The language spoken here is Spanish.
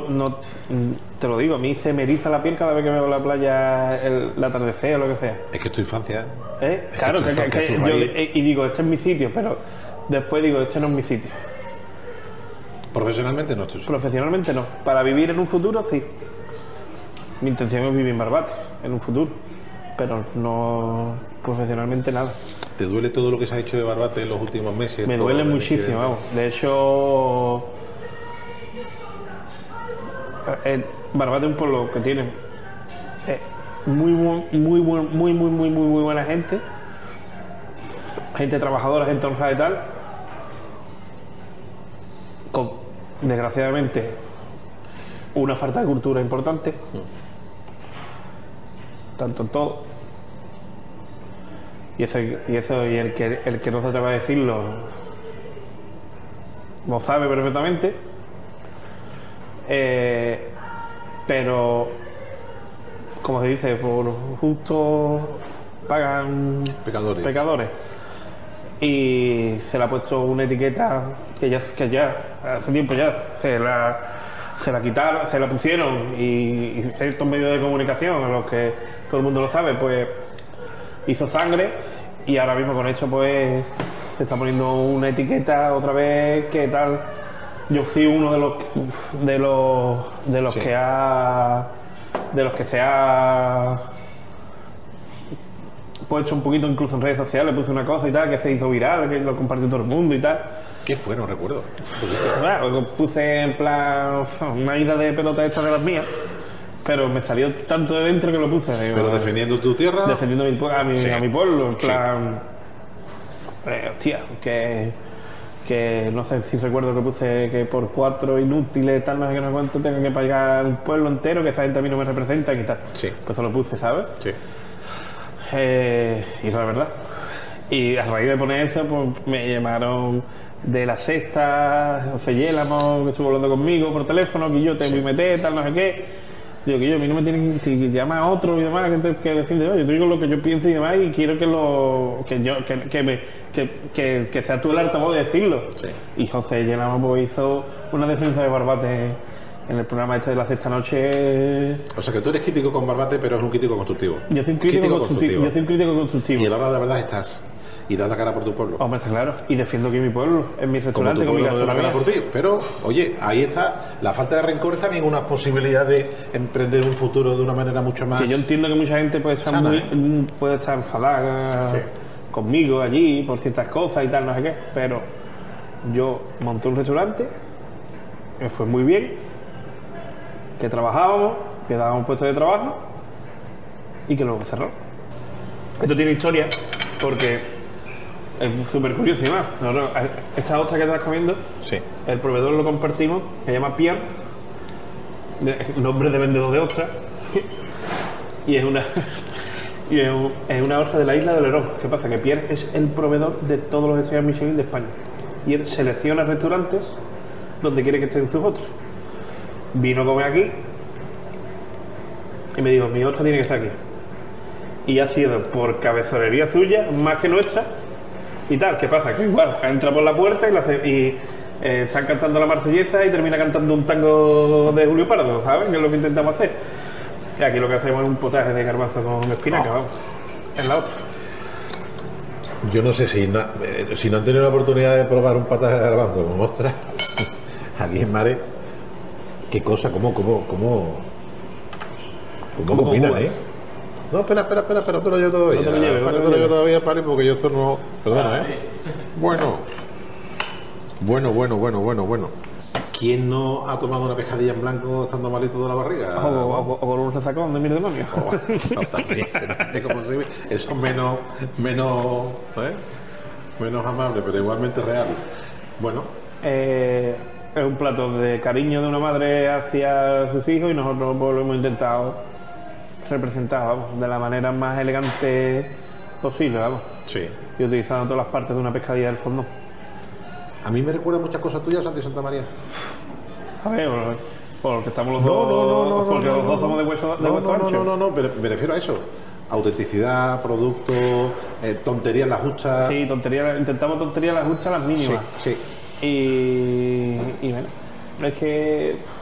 no, te lo digo, a mí se me eriza la piel cada vez que veo la playa, el atardecer o lo que sea. Es que es tu infancia. Claro, y digo, este es mi sitio, pero después digo, este no es mi sitio. Profesionalmente no estoy. Profesionalmente no. Para vivir en un futuro, sí. Mi intención es vivir en Barbate, en un futuro. Pero no profesionalmente nada. ¿Te duele todo lo que se ha hecho de Barbate en los últimos meses? Me duele muchísimo, vamos. De hecho, Barbate es un pueblo que tiene muy buena gente. Gente trabajadora, gente honrada y tal. Con, desgraciadamente, una falta de cultura importante. Tanto en todo. Y el que no se atreve a decirlo lo sabe perfectamente. Pero, como se dice, por justo pagan pecadores. Y se le ha puesto una etiqueta que ya hace tiempo ya se la quitaron, se la pusieron, y ciertos medios de comunicación, a los que todo el mundo lo sabe, pues hizo sangre, y ahora mismo con esto pues se está poniendo una etiqueta otra vez que tal. Yo fui uno de los sí. de los que se ha puesto un poquito, incluso en redes sociales, puse una cosa y tal, que se hizo viral, que lo compartió todo el mundo y tal. ¿Qué fue? No recuerdo. Claro, puse en plan una ida de pelota esta de las mías, pero me salió tanto de dentro que lo puse. ¿Pero defendiendo tu tierra? Defendiendo a mi pueblo, en plan... hostia, que no sé si recuerdo que puse que por 4 inútiles, tal, no sé qué, no sé cuánto, tengo que pagar un pueblo entero, que esa gente a mí no me representa y tal. Sí. Pues eso lo puse, ¿sabes? Sí. Y la verdad. Y a raíz de poner eso, pues me llamaron de La Sexta, José Yélamo, que estuvo hablando conmigo por teléfono, que yo te voy a meter, tal, no sé qué. Digo que a mí no me tienen que llamar a otro y demás, que defiende, yo te digo lo que yo pienso y demás, y quiero que sea tú el altavoz de decirlo. Sí. Y José Yélamo pues hizo una defensa de Barbate en el programa este de La Sexta Noche. O sea que tú eres crítico con Barbate, pero es un crítico constructivo. Yo soy un crítico constructivo. Yo soy un crítico constructivo. Y a la hora de la verdad estás. Y das la cara por tu pueblo. Hombre, está claro. Y defiendo aquí mi pueblo, en mi restaurante, con mi gastronomía. por ti. Pero, oye, ahí está. La falta de rencor es también una posibilidad de emprender un futuro de una manera mucho más... Que yo entiendo que mucha gente puede estar, puede estar enfadada conmigo allí por ciertas cosas y tal, no sé qué. Pero yo monté un restaurante, me fue muy bien, que trabajábamos, que dábamos puestos de trabajo y que luego cerró. Esto tiene historia porque... es súper curioso y más. Esta ostra que estás comiendo, sí. El proveedor lo compartimos, se llama Pierre, nombre de vendedor de ostras, y es una ostra de la isla de Olerón. ¿Qué pasa? Que Pierre es el proveedor de todos los estrellas Michelin de España, y él selecciona restaurantes donde quiere que estén sus ostras. Vino a comer aquí y me dijo, mi ostra tiene que estar aquí, y ha sido por cabezonería suya más que nuestra. Y tal, ¿qué pasa? Que igual entra por la puerta y están cantando la marsellesa y termina cantando un tango de Julio Pardo, ¿sabes? Que es lo que intentamos hacer. Y aquí lo que hacemos es un potaje de garbanzo con espinaca, vamos. En la otra. Yo no sé si no han tenido la oportunidad de probar un potaje de garbanzo con ostras aquí en Mare. ¿Qué cosa? ¿Cómo combinan, eh? No, espera, no te lo llevo todavía. No te lo llevo todavía, Pali, porque yo esto no... Perdona, ¿eh? Bueno. ¿Quién no ha tomado una pescadilla en blanco estando malito de la barriga? O con un resacón de mil demonios. Eso es menos amable, pero igualmente real. Bueno. Es un plato de cariño de una madre hacia sus hijos, y nosotros pues, lo hemos intentado representar, vamos, de la manera más elegante posible, vamos. Sí. Y utilizando todas las partes de una pescadilla del fondo. A mí me recuerda muchas cosas tuyas, Santi Santa María. A ver, porque estamos los dos... Porque los dos somos de hueso ancho. No, pero me refiero a eso. Autenticidad, producto, tontería en las justas. Sí, intentamos tontería en las justas, las mínimas. Sí. Y bueno, es que...